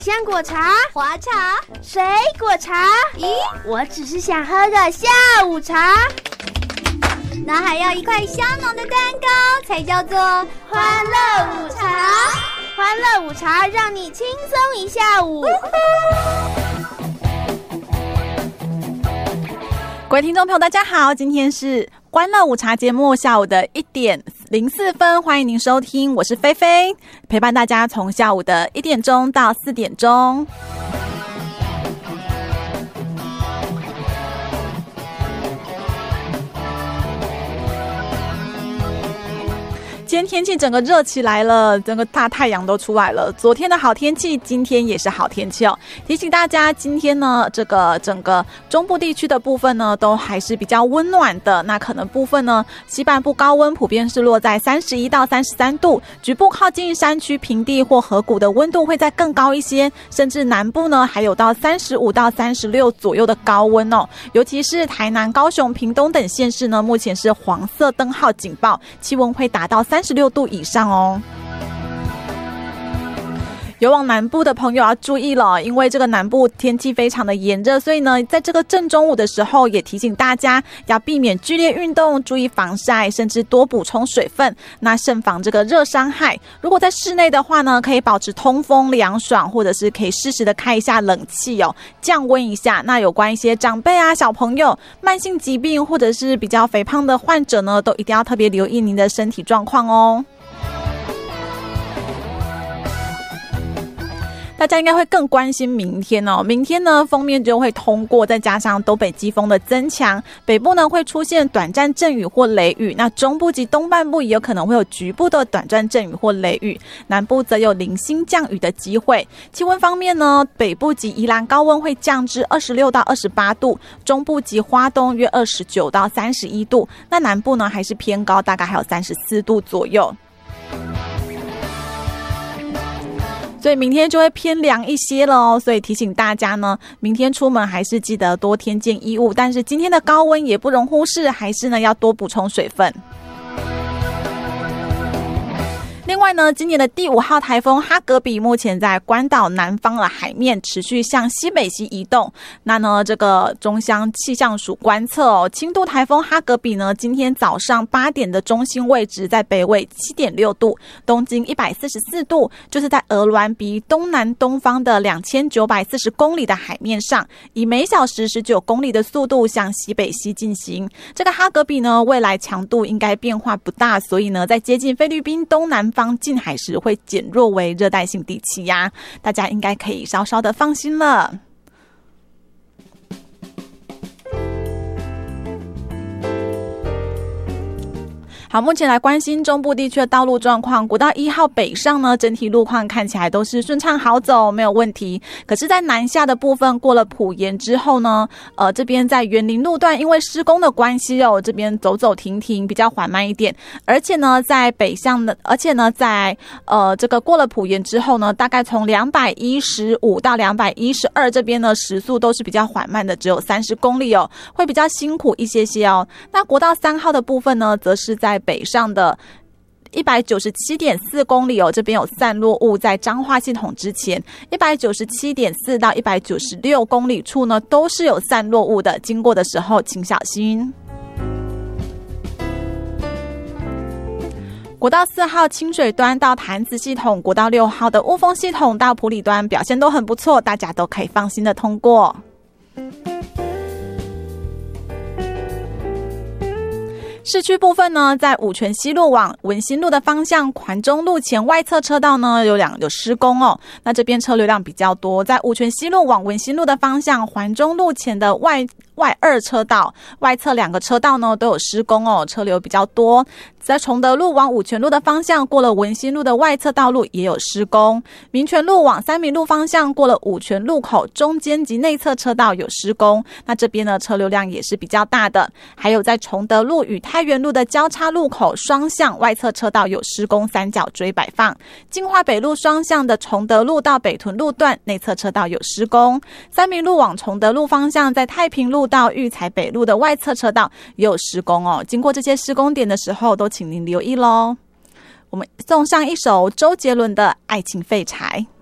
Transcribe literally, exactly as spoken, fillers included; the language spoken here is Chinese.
香果茶、 花茶、 水果茶。咦，我只是想喝个下午茶。 那还要一块香浓的蛋糕才叫做欢乐午茶。欢乐午茶让你轻松一下午。 各位听众朋友大家好，今天是欢乐午茶节目下午的一点零四分，欢迎您收听，我是菲菲，陪伴大家从下午的一点钟到四点钟。今天天气整个热起来了，整个大太阳都出来了。昨天的好天气，今天也是好天气哦。提醒大家，今天呢，这个整个中部地区的部分呢，都还是比较温暖的。那可能部分呢，西半部高温普遍是落在三十一到三十三度，局部靠近山区、平地或河谷的温度会再更高一些，甚至南部呢，还有到三十五到三十六左右的高温哦。尤其是台南、高雄、屏东等县市呢，目前是黄色灯号警报，气温会达到三十六度以上哦。有往南部的朋友要注意了，因为这个南部天气非常的炎热，所以呢，在这个正中午的时候，也提醒大家要避免剧烈运动，注意防晒，甚至多补充水分，那慎防这个热伤害。如果在室内的话呢，可以保持通风凉爽，或者是可以适时的开一下冷气哦，降温一下。那有关一些长辈啊、小朋友、慢性疾病或者是比较肥胖的患者呢，都一定要特别留意您的身体状况哦。大家应该会更关心明天哦。明天呢，锋面就会通过，再加上东北季风的增强，北部呢会出现短暂阵雨或雷雨，那中部及东半部也有可能会有局部的短暂阵雨或雷雨，南部则有零星降雨的机会。气温方面呢，北部及宜兰高温会降至二十六到二十八度，中部及花东约二十九到三十一度，那南部呢还是偏高，大概还有三十四度左右。所以明天就会偏凉一些了哦，所以提醒大家呢，明天出门还是记得多添件衣物，但是今天的高温也不容忽视，还是呢要多补充水分。另外呢，今年的第五号台风哈格比目前在关岛南方的海面持续向西北西移动。那呢，这个中央气象署观测哦，轻度台风哈格比呢，今天早上八点的中心位置在北纬 七点六度，东经一百四十四度，就是在鹅銮鼻东南东方的两千九百四十公里的海面上，以每小时十九公里的速度向西北西进行。这个哈格比呢，未来强度应该变化不大，所以呢，在接近菲律宾东南方近海时会减弱为热带性低气压，大家应该可以稍稍的放心了。好，目前来关心中部地区的道路状况。国道一号北上呢，整体路况看起来都是顺畅好走，没有问题。可是在南下的部分，过了埔盐之后呢，呃，这边在园林路段因为施工的关系哦，这边走走停停比较缓慢一点。而且呢，在北向的，而且呢，在呃这个过了埔盐之后呢，大概从两百一十五到两百一十二这边呢，时速都是比较缓慢的，只有三十公里哦，会比较辛苦一些些哦。那国道三号的部分呢，则是在北上的一百九十七点四公里哦，这边有散落物在彰化系统之前，一百九十七点四到一百九十六公里处呢，都是有散落物的，经过的时候请小心。国道四号清水端到潭子系统，国道六号的雾峰系统到埔里端表现都很不错，大家都可以放心的通过。市区部分呢，在五权西路往文心路的方向，环中路前外侧车道呢有两有施工哦，那这边车流量比较多。在五权西路往文心路的方向，环中路前的外外二车道外侧两个车道呢都有施工哦，车流比较多。在崇德路往五权路的方向，过了文心路的外侧道路也有施工。民权路往三民路方向，过了五权路口中间及内侧车道有施工，那这边呢车流量也是比较大的。还有在崇德路与太原路的交叉路口双向外侧车道有施工三角锥摆放。金华北路双向的崇德路到北屯路段内侧车道有施工。三民路往崇德路方向，在太平路到育才北路的外侧车道也有施工哦。经过这些施工点的时候，都请您留意咯。我们送上一首周杰伦的《爱情废柴》。